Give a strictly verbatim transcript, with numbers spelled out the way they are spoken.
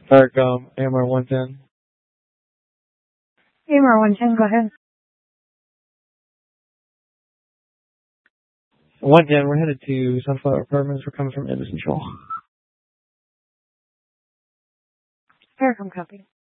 Farracombe, A M R one ten. A M R one ten, go ahead. one ten, we're headed to Sunflower Apartments. We're coming from Edison Shoal. Farracombe copy.